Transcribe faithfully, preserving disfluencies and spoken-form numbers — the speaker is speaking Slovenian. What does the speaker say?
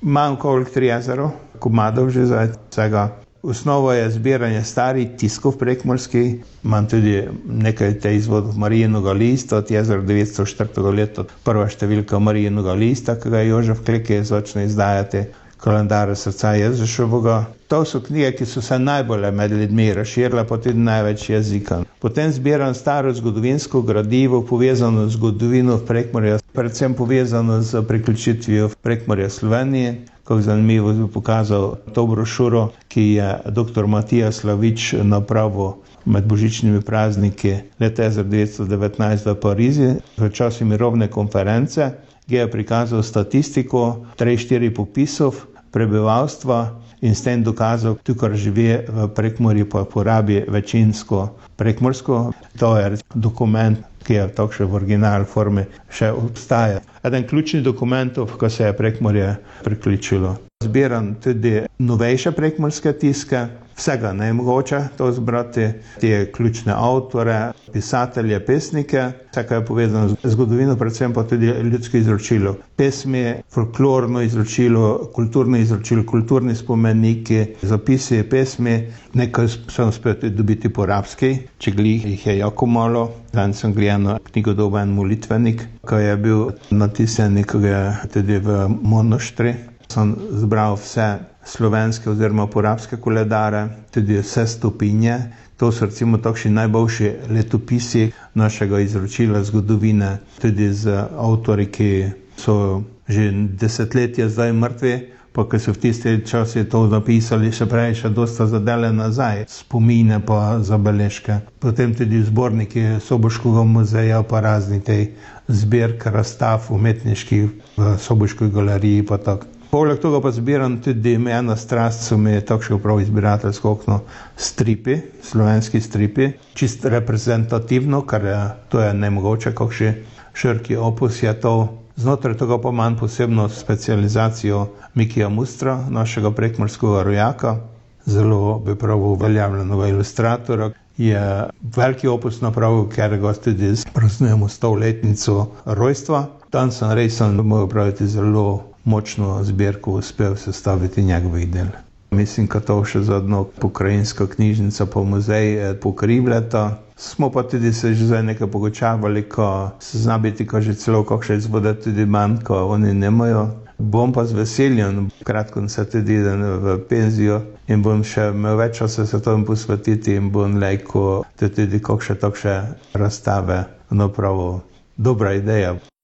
Imam okoli trideset komadov že za vsega. Osnova je zbiranje starih tiskov prekmurskih. Imam tudi nekaj te izvodov Marijinega lista od tisoč devetsto četrtega leta. Prva številka Marijinega lista, ki ga je Jožef Klekej začne izdajati, kalendar srca Jezuševega. To so knjige, ki so se najbolj med ljudmi razširile, pa tudi največ jezika. Potem zbiram staro zgodovinsko gradivo, povezano z zgodovino Prekmurja, predvsem povezano z priključitvijo Prekmurja Sloveniji. Kako zanimivo bi pokazal to brošuro, ki je doktor Matija Slavič napravil med božičnimi prazniki leta tisoč devetsto devetnajst v Parizu, v času mirovne konference, ki je prikazal statistiko tri štiri popisov prebivalstva in s tem dokazal, tukaj živi v Prekmurju, pa porabi večinsko prekmursko. To je dokument, ki je tako še v original formi še obstaja. Eden ključnih dokumentov, ko se je Prekmurje priključilo. Zbiram tudi novejše prekmurske tiske, vsega ne je mogoče to zbrati, te ključne avtore, pisatelje, pesnike, vse, kar je povezano z zgodovino, predvsem pa tudi ljudsko izročilo. Pesmi, folklorno izročilo, kulturno izročilo, kulturni spomeniki, zapisi, pesmi, nekaj sem uspel tudi dobiti po arabski, če glih jih je jako malo. Danes sem gledal knjigodoben molitvenik, ki je bil natisnjen tudi v monaštri. Sem zbral vse slovenske oziroma porabske koledare, tudi vse stopinje. To so recimo takšni najboljši letopisi našega izročila zgodovine, tudi z avtori, ki so že desetletja zdaj mrtvi, pa ki so v tisti časi to napisali še prej, še dosta zadele nazaj, spomine pa zabeležke. Potem tudi zborniki Soboškega muzeja, pa razni tej zbirk, razstav umetniških v Soboški galeriji, pa tako. Poleg tega pa zbiram tudi ena strast, so mi takšno prav izbirateljsko okno, stripi, slovenski stripi, čist reprezentativno, kar je, to je nemogoče, kakšen širki opus je to. Znotraj tega pa imam posebno specializacijo Mikija Mustra, našega prekmurskega rojaka, zelo bi prav uveljavljenega ilustratora. Je veliki opus napravil, ker ga tudi praznujemo stoletnico rojstva. Tam sem res sem mogel praviti zelo močno zbirko uspel sestaviti njegovih del. Mislim, da to še zadnjo pokrajinska knjižnica po muzeji pokrivljata. Smo pa tudi se že zdaj nekaj pogočavali, ko se zna biti, ko že celo kakšne izvode tudi manj, ko oni nemajo. Bom pa z veseljem, kratko se tudi idem v penzijo in bom še imel več časa se tomu posvetiti in bom lejko tudi kakšne takšne razstave napravil. Dobra ideja.